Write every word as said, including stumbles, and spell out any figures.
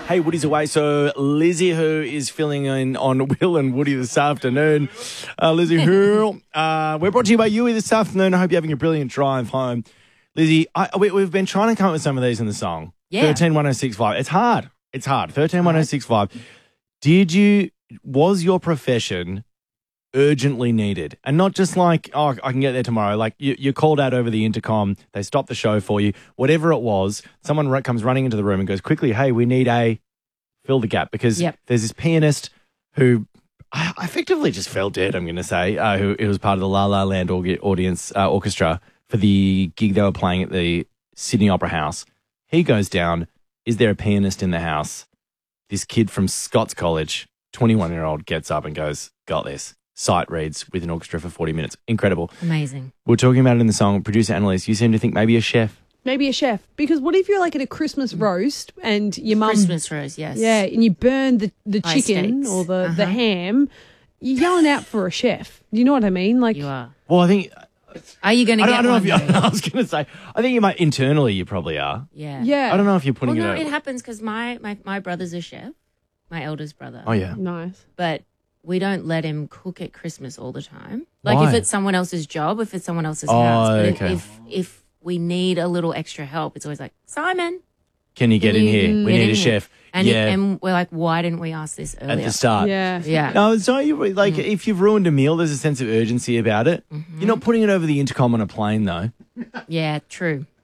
Hey, Woody's away, so Lizzie Who is filling in on Will and Woody this afternoon. Uh, Lizzie Who, uh, we're brought to you by Yui this afternoon. I hope you're having a brilliant drive home. Lizzie, I, we, we've been trying to come up with some of these in the song. Yeah. thirteen one oh six five. It's hard. It's hard. thirteen one oh six five. Did you, was your profession urgently needed? And not just like, oh, I can get there tomorrow. Like you, you're called out over the intercom. They stop the show for you. Whatever it was, someone r- comes running into the room and goes, quickly, hey, we need a fill the gap. Because Yep. there's this pianist who I I effectively just fell dead, I'm going to say, uh, who it was part of the La La Land org- audience uh, orchestra for the gig they were playing at the Sydney Opera House. He goes down. Is there a pianist in the house? This kid from Scots College, twenty-one-year-old, gets up and goes, got this. Sight reads with an orchestra for forty minutes. Incredible. Amazing. We're talking about it in the song. Producer Annalise, you seem to think maybe a chef. Maybe a chef. Because what if you're like at a Christmas roast and your mum... Christmas rose, yes. Yeah, and you burn the, the High chicken steaks. or the, the Uh-huh. ham, you're yelling out for a chef. Do you know what I mean? Like, You are. Well, I think... Are you going to I get don't, I don't know one? if you... though? I was going to say, I think you might... Internally, you probably are. Yeah. yeah. I don't know if you're Well, putting no, it... it out. happens because my, my, my brother's a chef, my eldest brother. Oh, yeah. Nice. But we don't let him cook at Christmas all the time. Like Why? if it's someone else's job, if it's someone else's Oh, house. But if- okay. if, if we need a little extra help, it's always like, Simon. Can you get can in you here? We get need in a here?" chef. And, yeah. and we're like, why didn't we ask this earlier? At the start. Yeah. Yeah. No, it's not. You like if you've ruined a meal, there's a sense of urgency about it. Mm-hmm. You're not putting it over the intercom on a plane, though. Yeah, true.